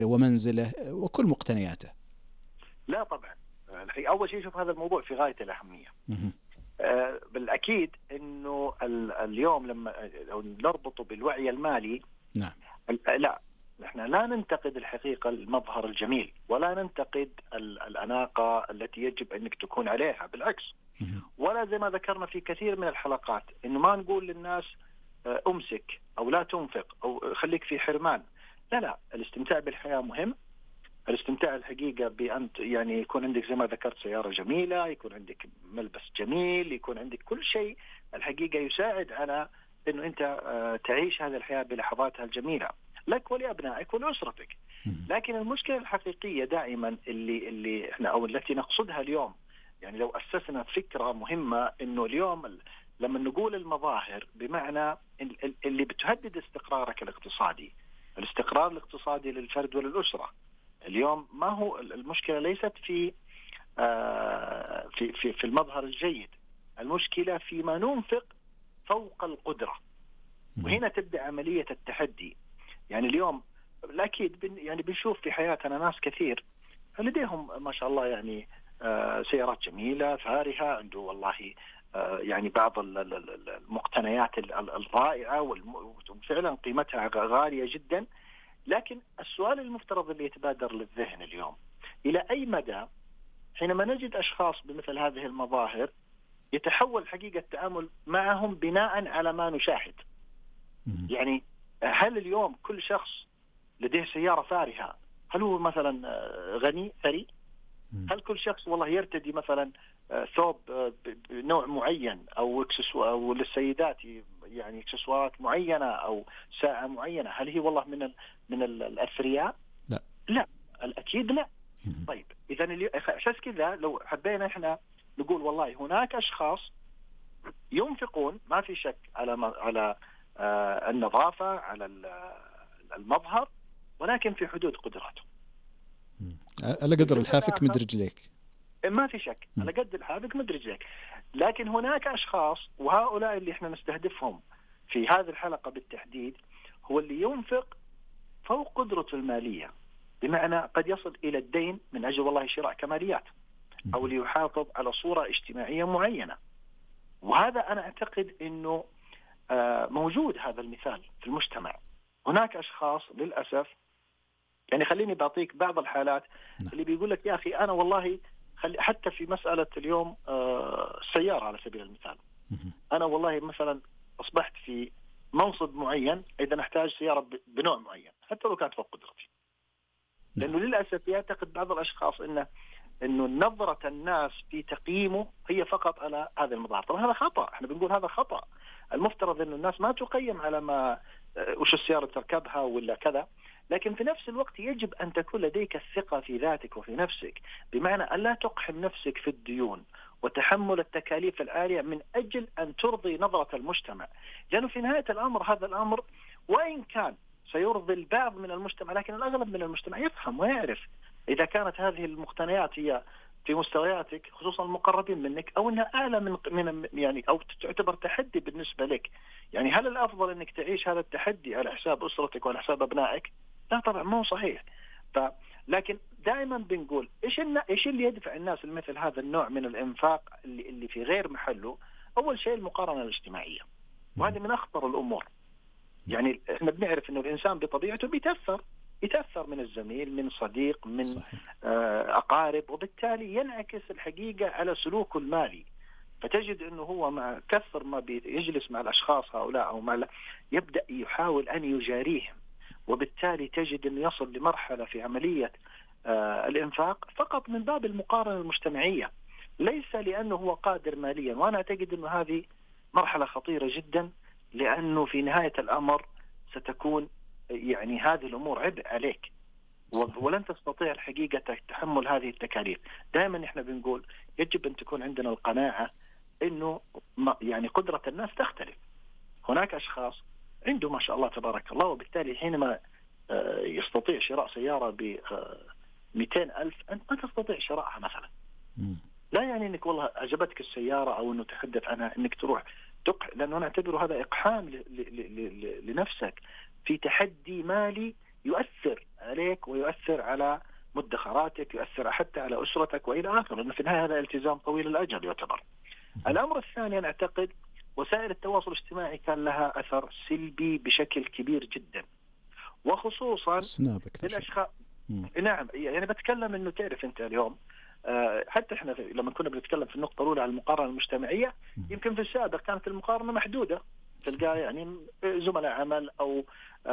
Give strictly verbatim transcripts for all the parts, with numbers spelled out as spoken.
ومنزله وكل مقتنياته؟ لا طبعا. الحقيقة أول شيء شوف هذا الموضوع في غاية الأهمية. آه بالأكيد أنه اليوم لما لو نربطه بالوعي المالي، نعم. لا نحن لا ننتقد الحقيقة المظهر الجميل، ولا ننتقد الأناقة التي يجب أنك تكون عليها، بالعكس. ولا زي ما ذكرنا في كثير من الحلقات أنه ما نقول للناس أمسك أو لا تنفق أو خليك في حرمان. لا لا، الاستمتاع بالحياة مهم. الاستمتاع الحقيقة بأن يعني يكون عندك زي ما ذكرت سيارة جميلة، يكون عندك ملبس جميل، يكون عندك كل شيء الحقيقة يساعد على أنه أنت تعيش هذه الحياة بلحظاتها الجميلة لك ولأبنائك ولأسرتك. لكن المشكلة الحقيقية دائما اللي اللي احنا أو التي نقصدها اليوم، يعني لو أسسنا فكرة مهمة أنه اليوم لما نقول المظاهر بمعنى اللي بتهدد استقرارك الاقتصادي، الاستقرار الاقتصادي للفرد وللأسرة. اليوم ما هو المشكلة ليست في آه في في في المظهر الجيد، المشكلة فيما ننفق فوق القدرة. وهنا تبدأ عملية التحدي. يعني اليوم أكيد بن يعني بنشوف في حياتنا ناس كثير لديهم ما شاء الله يعني آه سيارات جميلة فارهة، عنده والله آه يعني بعض المقتنيات الرائعة وفعلا قيمتها غالية جدا. لكن السؤال المفترض اللي يتبادر للذهن اليوم، إلى أي مدى حينما نجد أشخاص بمثل هذه المظاهر يتحول حقيقة التعامل معهم بناء على ما نشاهد؟ يعني هل اليوم كل شخص لديه سيارة فارهة هل هو مثلا غني ثري؟ هل كل شخص والله يرتدي مثلا ثوب بنوع معين أو أو للسيدات يعني اكسسوارات معينة أو ساعة معينة، هل هي والله من ال من الأثرياء؟ لا لا، الأكيد لا. طيب إذا عشان كذا لو حبينا إحنا نقول والله هناك أشخاص ينفقون ما في شك على على آه النظافة، على المظهر، ولكن في حدود قدراته. على قدر الحافك مد رجليك. ما في شك على قد الحافك مد رجليك. لكن هناك أشخاص، وهؤلاء اللي احنا نستهدفهم في هذه الحلقة بالتحديد، هو اللي ينفق فوق قدرته المالية، بمعنى قد يصل إلى الدين من أجل والله شراء كماليات، أو ليحافظ على صورة اجتماعية معينة. وهذا أنا أعتقد أنه موجود هذا المثال في المجتمع. هناك أشخاص للأسف، يعني خليني بعطيك بعض الحالات اللي بيقول لك يا أخي أنا والله حتى في مسألة اليوم السيارة على سبيل المثال، أنا والله مثلا أصبحت في منصب معين إذا نحتاج سيارة بنوع معين حتى لو كانت فوق قدرتي. لأنه للأسف يعتقد بعض الأشخاص إنه إنه نظرة الناس في تقييمه هي فقط على هذا المظهر. طبعا هذا خطأ، احنا بنقول هذا خطأ. المفترض إنه الناس ما تقيم على ما وش السيارة تركبها ولا كذا، لكن في نفس الوقت يجب أن تكون لديك الثقة في ذاتك وفي نفسك، بمعنى أن لا تقحم نفسك في الديون وتحمل التكاليف العالية من أجل أن ترضي نظرة المجتمع. لأنه في نهاية الأمر هذا الأمر وإن كان سيرضي البعض من المجتمع، لكن الأغلب من المجتمع يفهم ويعرف إذا كانت هذه المقتنيات هي في مستوياتك، خصوصا المقربين منك، أو أنها أعلى من من يعني أو تعتبر تحدي بالنسبة لك. يعني هل الأفضل أنك تعيش هذا التحدي على حساب أسرتك وعلى حساب أبنائك؟ لا طبعا مو صحيح. ف لكن دائما بنقول إيش إيش اللي يدفع الناس لمثل هذا النوع من الإنفاق اللي اللي في غير محله؟ أول شيء المقارنة الاجتماعية، وهذه من أخطر الأمور. يعني إحنا بنعرف إنه الإنسان بطبيعته بيتأثر يتأثر من الزميل، من صديق، من آه أقارب، وبالتالي ينعكس الحقيقة على سلوكه المالي. فتجد أنه هو مع كثر ما بيجلس مع الأشخاص هؤلاء أو مع يبدأ يحاول أن يجاريهم، وبالتالي تجد أنه يصل لمرحلة في عملية آه الإنفاق فقط من باب المقارنة المجتمعية، ليس لأنه هو قادر ماليا. وأنا أعتقد أنه هذه مرحلة خطيرة جدا، لأنه في نهاية الأمر ستكون يعني هذه الأمور عبء عليك، ولن تستطيع الحقيقة تحمل هذه التكاليف. دائما إحنا بنقول يجب أن تكون عندنا القناعة إنه يعني قدرة الناس تختلف. هناك أشخاص عنده ما شاء الله تبارك الله، وبالتالي حينما يستطيع شراء سيارة ب مئتين ألف أنت ما تستطيع شراءها مثلا. لا يعني إنك والله عجبتك السيارة أو إنه تحدث عنها إنك تروح تقح، لأنه نعتبره هذا إقحام لنفسك في تحدي مالي يؤثر عليك ويؤثر على مدخراتك، يؤثر حتى على أسرتك وإلى آخره، لأنه في النهاية هذا التزام طويل الأجل يعتبر. الأمر الثاني أنا أعتقد وسائل التواصل الاجتماعي كان لها أثر سلبي بشكل كبير جدا، وخصوصا للأشخاص. نعم، يعني بتكلم إنه تعرف أنت اليوم أه حتى إحنا لما كنا بنتكلم في النقطة الأولى على المقارنة المجتمعية، يمكن في السابق كانت المقارنة محدودة، تلقى يعني زملاء عمل أو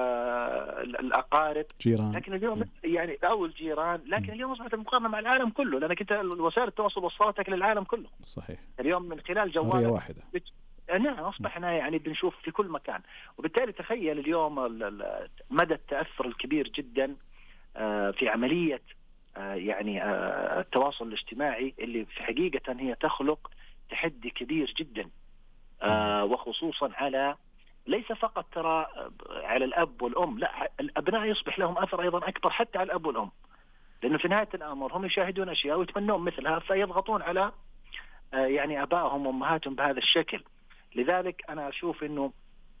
آه الأقارب، جيران، لكن اليوم يعني أو الجيران، لكن اليوم أصبحت المقارنة مع العالم كله، لأنك أنت وسائل التواصل وصلتك للعالم كله. صحيح. اليوم من خلال جوالك واحدة بت... نعم أصبحنا يعني بنشوف في كل مكان، وبالتالي تخيل اليوم مدى التأثر الكبير جدا آه في عملية آه يعني آه التواصل الاجتماعي اللي في حقيقة هي تخلق تحدي كبير جدا، آه وخصوصا على ليس فقط ترى على الأب والأم، لا، الأبناء يصبح لهم أثر أيضا أكبر حتى على الأب والأم، لأنه في نهاية الأمر هم يشاهدون أشياء ويتمنون مثلها فيضغطون على يعني آبائهم وأمهاتهم بهذا الشكل. لذلك أنا أشوف أنه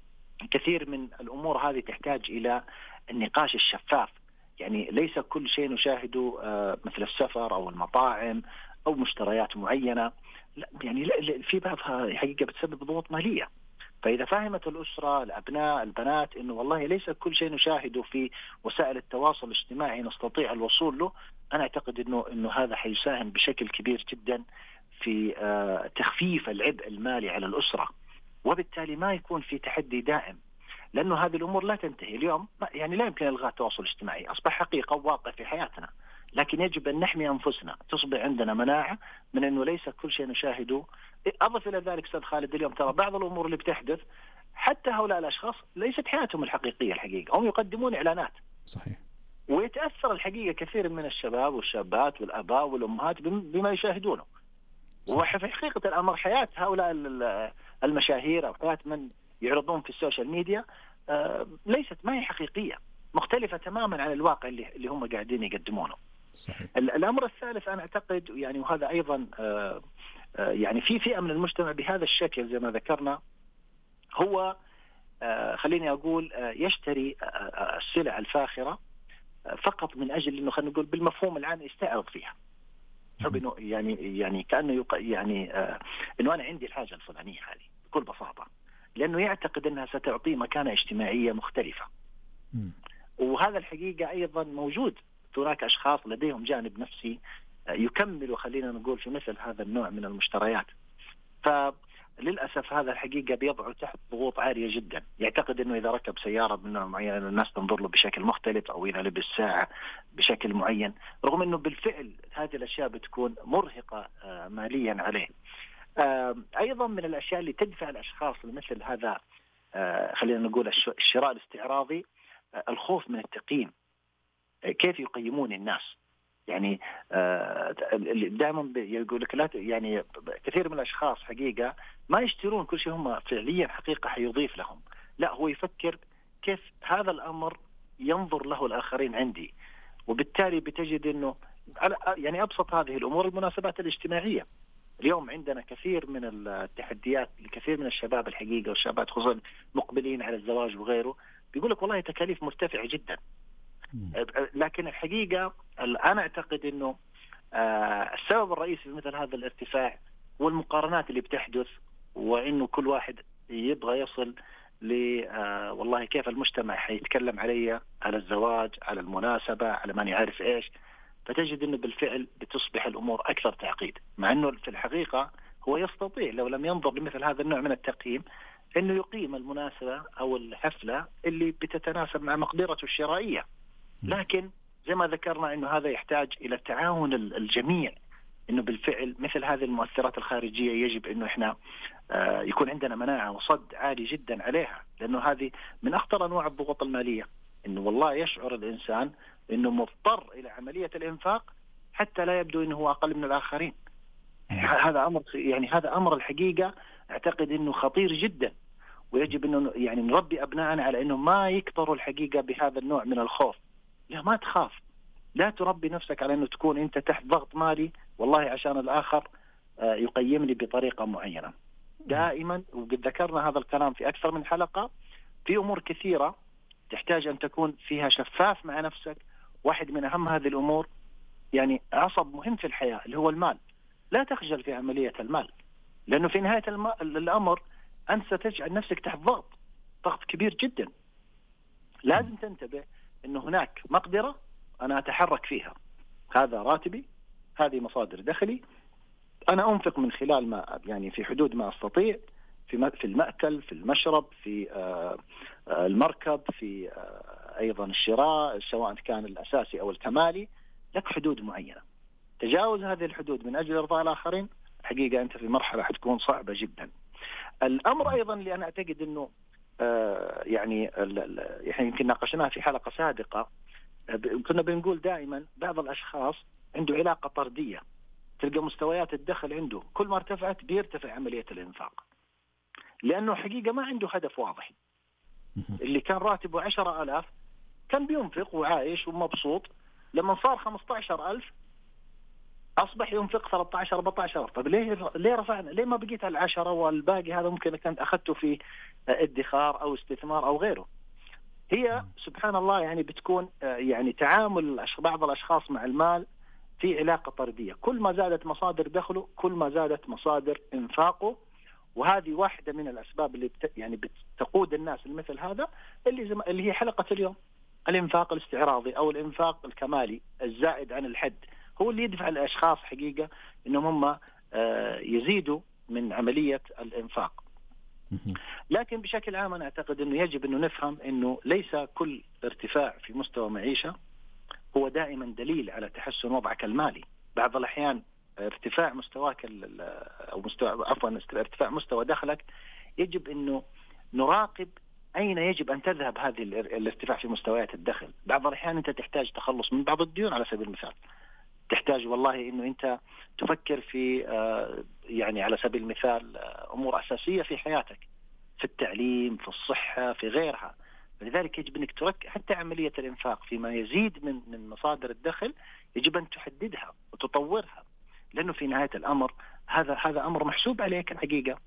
كثير من الأمور هذه تحتاج إلى النقاش الشفاف، يعني ليس كل شيء نشاهده مثل السفر أو المطاعم أو مشتريات معينة، لا يعني في بعضها حقيقة بتسبب ضغوط مالية. فإذا فهمت الأسرة الأبناء البنات إنه والله ليس كل شيء نشاهده في وسائل التواصل الاجتماعي نستطيع الوصول له، أنا أعتقد إنه إنه هذا حيساهم بشكل كبير جدا في تخفيف العبء المالي على الأسرة، وبالتالي ما يكون في تحدي دائم، لأنه هذه الأمور لا تنتهي. اليوم يعني لا يمكن إلغاء التواصل الاجتماعي، أصبح حقيقة وواقع في حياتنا، لكن يجب أن نحمي أنفسنا، تصبح عندنا مناعة من أنه ليس كل شيء نشاهده. أضف إلى ذلك أستاذ خالد، اليوم ترى بعض الأمور اللي بتحدث حتى هؤلاء الأشخاص ليست حياتهم الحقيقية، الحقيقة هم يقدمون إعلانات. صحيح. ويتأثر الحقيقة كثير من الشباب والشابات والآباء والأمهات بما يشاهدونه. وفي حقيقة الأمر حياة هؤلاء المشاهير أو حياة من يعرضون في السوشيال ميديا ليست ما هي حقيقية، مختلفة تماما عن الواقع اللي اللي هم قاعدين يقدمونه. صحيح. الأمر الثالث أنا أعتقد يعني وهذا أيضا يعني في فئة من المجتمع بهذا الشكل زي ما ذكرنا، هو خليني أقول يشتري السلع الفاخرة فقط من أجل إنه خلينا نقول بالمفهوم العام يستعرض فيها، حب إنه يعني يعني كأنه يق... يعني إنه أنا عندي الحاجة الفلانية هذه بكل بساطة، لأنه يعتقد أنها ستعطيه مكانة اجتماعية مختلفة. م. وهذا الحقيقة أيضا موجود، هناك أشخاص لديهم جانب نفسي يكمل وخلينا نقول في مثل هذا النوع من المشتريات، فللأسف هذا الحقيقة بيضعه تحت ضغوط عالية جدا، يعتقد أنه إذا ركب سيارة من نوع معين الناس تنظر له بشكل مختلف، أو إذا لبس ساعة بشكل معين، رغم أنه بالفعل هذه الأشياء بتكون مرهقة ماليا عليه. أيضا من الأشياء اللي تدفع الأشخاص لمثل هذا خلينا نقول الشراء الاستعراضي الخوف من التقييم، كيف يقيمون الناس. يعني دائما يقول لك لا، يعني كثير من الأشخاص حقيقة ما يشترون كل شيء هم فعليا حقيقة حيضيف لهم، لا هو يفكر كيف هذا الأمر ينظر له الآخرين عندي، وبالتالي بتجد أنه يعني أبسط هذه الأمور المناسبات الاجتماعية. اليوم عندنا كثير من التحديات لكثير من الشباب الحقيقة، والشباب خصوصا مقبلين على الزواج وغيره، بيقول لك والله تكاليف مرتفعة جدا. لكن الحقيقة أنا أعتقد أنه السبب الرئيسي في مثل هذا الارتفاع والمقارنات اللي بتحدث، وأنه كل واحد يبغى يصل ل والله كيف المجتمع حيتكلم علي، على الزواج، على المناسبة، على ماني عارف إيش، فتجد أنه بالفعل بتصبح الأمور أكثر تعقيد، مع أنه في الحقيقة هو يستطيع لو لم ينظر لمثل هذا النوع من التقييم أنه يقيم المناسبة أو الحفلة اللي بتتناسب مع مقدرته الشرائية. لكن زي ما ذكرنا أنه هذا يحتاج إلى تعاون الجميع، أنه بالفعل مثل هذه المؤثرات الخارجية يجب أنه إحنا يكون عندنا مناعة وصد عالي جدا عليها، لأنه هذه من أخطر أنواع الضغوط المالية، أنه والله يشعر الإنسان أنه مضطر إلى عملية الإنفاق حتى لا يبدو أنه هو أقل من الآخرين. هذا أمر يعني هذا أمر الحقيقة أعتقد أنه خطير جدا، ويجب أنه يعني نربي أبنائنا على أنه ما يكبروا الحقيقة بهذا النوع من الخوف. لا، ما تخاف، لا تربي نفسك على أنه تكون أنت تحت ضغط مالي والله عشان الآخر يقيمني بطريقة معينة. دائما، وقد ذكرنا هذا الكلام في أكثر من حلقة، في أمور كثيرة تحتاج أن تكون فيها شفاف مع نفسك واحد من أهم هذه الأمور، يعني عصب مهم في الحياة اللي هو المال. لا تخجل في عملية المال، لأنه في نهاية الم... الأمر أنت ستجعل نفسك تحت ضغط ضغط كبير جدا. لازم تنتبه أنه هناك مقدرة أنا أتحرك فيها، هذا راتبي، هذه مصادر دخلي، أنا أنفق من خلال ما يعني في حدود ما أستطيع، في في المأكل، في المشرب، في المركب، في أيضا الشراء سواء كان الأساسي أو الكمالي. لك حدود معينة، تجاوز هذه الحدود من أجل إرضاء الآخرين حقيقة أنت في مرحلة حتكون صعبة جدا. الأمر أيضا اللي أنا أعتقد أنه يعني يعني يمكن ناقشناها في حلقة سابقة، كنا بنقول دائما بعض الأشخاص عنده علاقة طردية، تلقى مستويات الدخل عنده كل ما ارتفعت بيرتفع عملية الإنفاق، لأنه حقيقة ما عنده هدف واضح. اللي كان راتبه عشرة آلاف كان بينفق وعايش ومبسوط، لما صار خمسة عشر ألف أصبح ينفق ثلاثة عشر أربعة عشر. طب ليه ليه رفعنا؟ ليه ما بقيت على العشرة والباقي هذا ممكن كنت أخذته في ادخار أو استثمار أو غيره؟ هي سبحان الله يعني بتكون يعني تعامل بعض الأشخاص مع المال في علاقة طردية، كل ما زادت مصادر دخله كل ما زادت مصادر إنفاقه. وهذه واحدة من الأسباب اللي بت يعني بتقود الناس لمثل هذا، اللي زم... اللي هي حلقة اليوم، الإنفاق الاستعراضي أو الإنفاق الكمالي الزائد عن الحد، هو اللي يدفع الأشخاص حقيقة إنهم هم آه يزيدوا من عملية الإنفاق. لكن بشكل عام أنا أعتقد إنه يجب إنه نفهم إنه ليس كل ارتفاع في مستوى معيشة هو دائما دليل على تحسن وضعك المالي. بعض الأحيان ارتفاع مستواك أو مستوى عفوا ارتفاع مستوى دخلك يجب إنه نراقب أين يجب أن تذهب هذه الارتفاع في مستويات الدخل. بعض الأحيان أنت تحتاج تخلص من بعض الديون على سبيل المثال، تحتاج والله إنه أنت تفكر في يعني على سبيل المثال أمور أساسية في حياتك، في التعليم، في الصحة، في غيرها. لذلك يجب أنك تركز حتى عملية الإنفاق فيما يزيد من من مصادر الدخل، يجب أن تحددها وتطورها، لأنه في نهاية الأمر هذا هذا أمر محسوب عليك الحقيقة.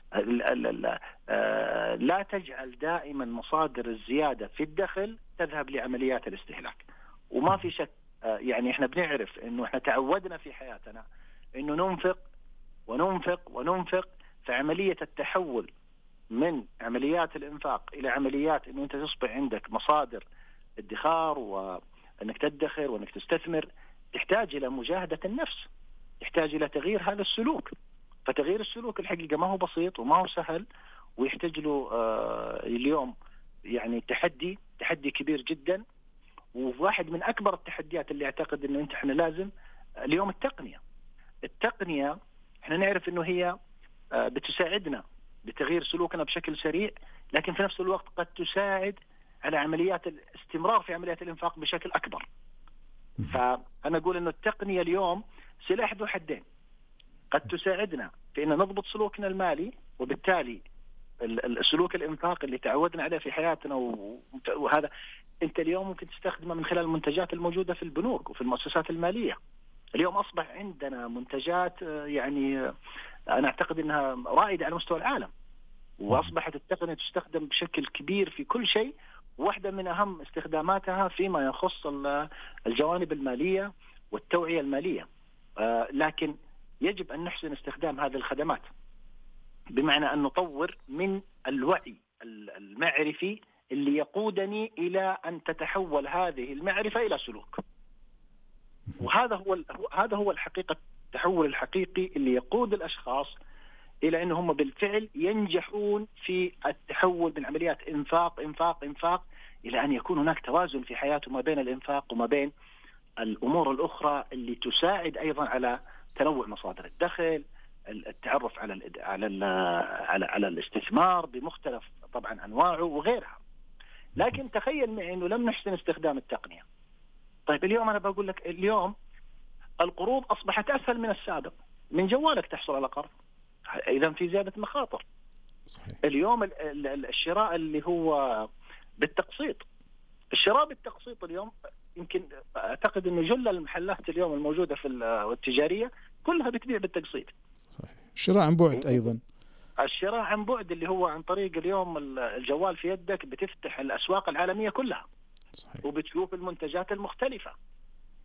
لا تجعل دائما مصادر الزيادة في الدخل تذهب لعمليات الاستهلاك. وما في شك يعني إحنا بنعرف إنه إحنا تعودنا في حياتنا إنه ننفق وننفق وننفق، فعملية التحول من عمليات الإنفاق إلى عمليات إنه أنت تصبح عندك مصادر ادخار وأنك تدخر وأنك تستثمر، تحتاج إلى مجاهدة النفس، تحتاج إلى تغيير هذا السلوك. فتغيير السلوك الحقيقة ما هو بسيط وما هو سهل، ويحتاج له آه اليوم يعني تحدي تحدي كبير جدا. وواحد من أكبر التحديات اللي أعتقد إنه أنت إحنا لازم اليوم التقنية التقنية إحنا نعرف إنه هي آه بتساعدنا بتغيير سلوكنا بشكل سريع، لكن في نفس الوقت قد تساعد على عمليات الاستمرار في عمليات الإنفاق بشكل أكبر. فأنا أقول إنه التقنية اليوم سلاح ذو حدين، قد تساعدنا في أن نضبط سلوكنا المالي، وبالتالي السلوك الإنفاق اللي تعودنا عليه في حياتنا وهذا أنت اليوم ممكن تستخدمه من خلال المنتجات الموجودة في البنوك وفي المؤسسات المالية. اليوم أصبح عندنا منتجات يعني أنا أعتقد أنها رائدة على مستوى العالم، وأصبحت التقنية تستخدم بشكل كبير في كل شيء. واحدة من أهم استخداماتها فيما يخص الجوانب المالية والتوعية المالية. لكن يجب أن نحسن استخدام هذه الخدمات، بمعنى أن نطور من الوعي المعرفي اللي يقودني إلى أن تتحول هذه المعرفة إلى سلوك. وهذا هو هذا هو الحقيقة التحول الحقيقي اللي يقود الأشخاص إلى أنهم بالفعل ينجحون في التحول من عمليات إنفاق إنفاق إنفاق إلى أن يكون هناك توازن في حياته ما بين الإنفاق وما بين الأمور الأخرى اللي تساعد أيضا على تنوع مصادر الدخل، التعرف على ال على ال على على الاستثمار بمختلف طبعا أنواعه وغيرها. لكن تخيل معي إنه لم نحسن استخدام التقنية. طيب اليوم أنا بقول لك اليوم القروض أصبحت أسهل من السابق، من جوالك تحصل على قرض، إذا في زيادة مخاطر. صحيح. اليوم الشراء اللي هو بالتقسيط، الشراء بالتقسيط اليوم يمكن أعتقد أنه جل المحلات اليوم الموجودة في التجارية كلها بتبيع بالتقسيط. صحيح. الشراء عن بعد أيضا، الشراء عن بعد اللي هو عن طريق اليوم الجوال في يدك بتفتح الأسواق العالمية كلها. صحيح. وبتشوف المنتجات المختلفة.